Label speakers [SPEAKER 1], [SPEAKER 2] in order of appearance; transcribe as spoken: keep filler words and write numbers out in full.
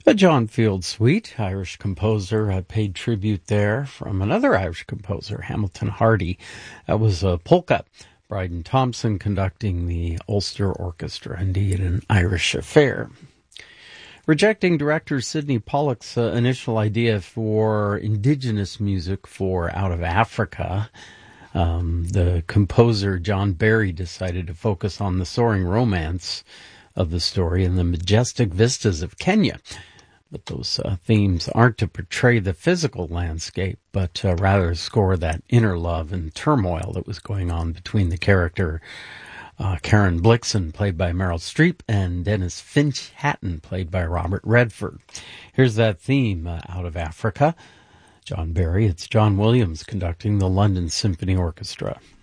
[SPEAKER 1] A John Field Suite, Irish composer, uh, paid tribute there from another Irish composer, Hamilton Hardy. That was a polka. Bryden Thompson conducting the Ulster Orchestra, indeed an Irish affair. Rejecting director Sidney Pollack's uh, initial idea for indigenous music for Out of Africa, um, the composer John Barry decided to focus on the soaring romance of the story and the majestic vistas of Kenya. But those uh, themes aren't to portray the physical landscape, but uh, rather score that inner love and turmoil that was going on between the character uh, Karen Blixen, played by Meryl Streep, and Dennis Finch Hatton, played by Robert Redford. Here's that theme, uh, Out of Africa. John Barry, it's John Williams conducting the London Symphony Orchestra.